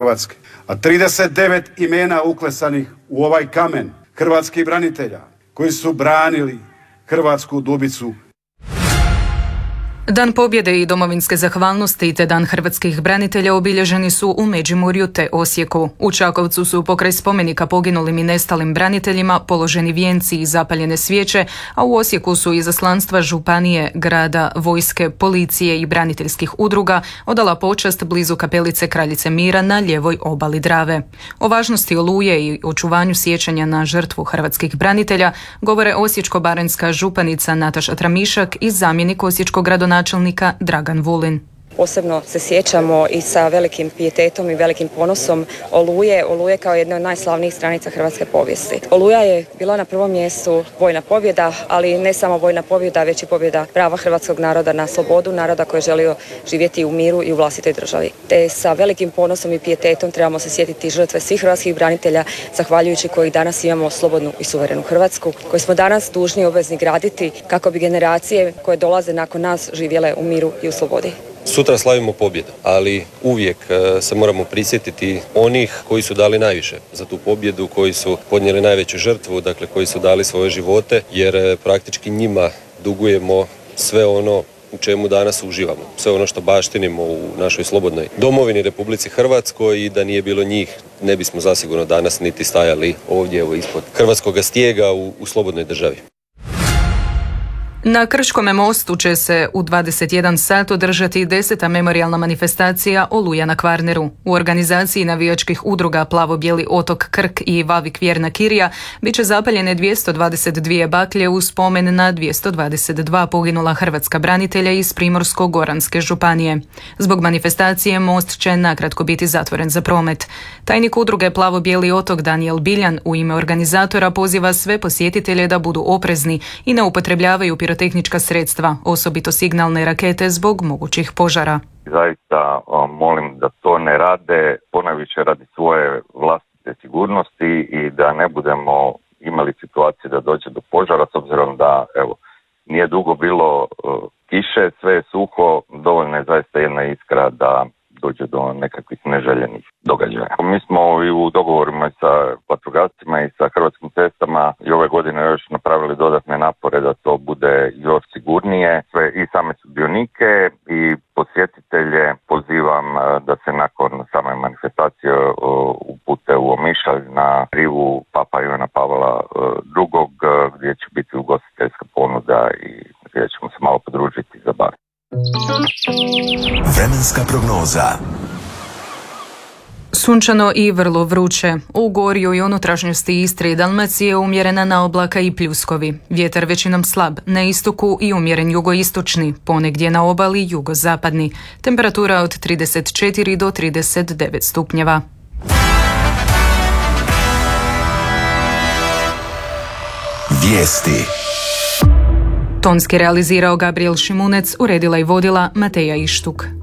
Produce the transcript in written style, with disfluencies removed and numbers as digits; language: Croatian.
Hrvatske. A 39 imena uklesanih u ovaj kamen hrvatskih branitelja koji su branili Hrvatsku Dubicu. Dan pobjede i domovinske zahvalnosti te Dan hrvatskih branitelja obilježeni su u Međimurju te Osijeku. U Čakovcu su pokraj spomenika poginulim i nestalim braniteljima položeni vijenci i zapaljene svijeće, a u Osijeku su izaslanstva županije, grada, vojske, policije i braniteljskih udruga odala počast blizu kapelice Kraljice Mira na lijevoj obali Drave. O važnosti Oluje i očuvanju sjećanja na žrtvu hrvatskih branitelja govore osječko-baranjska županica Nataša Tramišak i zamjenik osječkog gradonačelnika Dragan Vulin. Posebno se sjećamo i sa velikim pijetetom i velikim ponosom Oluje kao jedne od najslavnijih stranica hrvatske povijesti. Oluja je bila na prvom mjestu vojna pobjeda, ali ne samo vojna pobjeda, već i pobjeda prava hrvatskog naroda na slobodu, naroda koji je želio živjeti u miru i u vlastitoj državi. Te sa velikim ponosom i pijetetom trebamo se sjetiti žrtve svih hrvatskih branitelja, zahvaljujući kojih danas imamo slobodnu i suverenu Hrvatsku, koju smo danas dužni i obvezni graditi kako bi generacije koje dolaze nakon nas živjele u miru i u slobodi. Sutra slavimo pobjedu, ali uvijek se moramo prisjetiti onih koji su dali najviše za tu pobjedu, koji su podnijeli najveću žrtvu, dakle koji su dali svoje živote, jer praktički njima dugujemo sve ono u čemu danas uživamo, sve ono što baštinimo u našoj slobodnoj domovini Republici Hrvatskoj, i da nije bilo njih ne bismo zasigurno danas niti stajali ovdje ispod hrvatskoga stijega u slobodnoj državi. Na Krškome mostu će se u 21 sat održati 10. memorijalna manifestacija Oluja na Kvarneru. U organizaciji navijačkih udruga Plavo-bijeli otok Krk i Vavik Vjerna Kirija bit će zapaljene 222 baklje u spomen na 222 poginula hrvatska branitelja iz Primorsko-goranske županije. Zbog manifestacije most će nakratko biti zatvoren za promet. Tajnik udruge Plavo-bijeli otok Daniel Biljan u ime organizatora poziva sve posjetitelje da budu oprezni i ne upotrebljavaju pirotehnička sredstva, osobito signalne rakete zbog mogućih požara. Zaista molim da to ne rade, ponajviše radi svoje vlastite sigurnosti i da ne budemo imali situacije da dođe do požara, s obzirom da nije dugo bilo kiše, sve je suho, dovoljno je zaista jedna iskra da dođe do nekakvih neželjenih događaja. Mi smo i u dogovorima sa vatrogascima i sa Hrvatskim cestama i ove godine još napravili dodatne napore da to bude još sigurnije. Sve i same sudionike i posjetitelje pozivam da se nakon same manifestacije upute u Omišalj na rivu Papa Ivana Pavla II gdje će biti ugostiteljska ponuda i gdje ćemo se malo podružiti za bar. Vremenska prognoza. Sunčano i vrlo vruće. U gorju i unutrašnjosti Istre i Dalmacije umjerena na oblaka i pljuskovi. Vjetar većinom slab, na istoku i umjeren jugoistočni, ponegdje na obali jugozapadni. Temperatura od 34 do 39 stupnjeva. Vijesti. Tonski realizirao Gabriel Šimunec, uredila i vodila Mateja Ištuk.